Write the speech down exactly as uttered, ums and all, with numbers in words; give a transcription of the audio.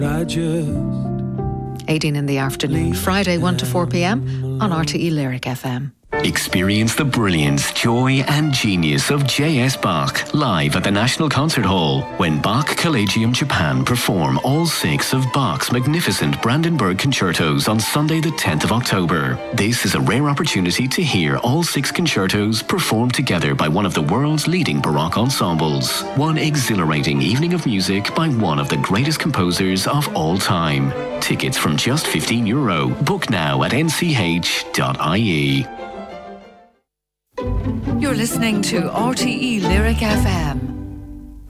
I just eighteen in the afternoon, Friday one to four p m on R T E Lyric F M. Experience the brilliance, joy and genius of J S Bach live at the National Concert Hall when Bach Collegium Japan perform all six of Bach's magnificent Brandenburg concertos on Sunday the tenth of October. This is a rare opportunity to hear all six concertos performed together by one of the world's leading Baroque ensembles. One exhilarating evening of music by one of the greatest composers of all time. Tickets from just fifteen euro. Book now at n c h dot i e. You're listening to R T E Lyric F M.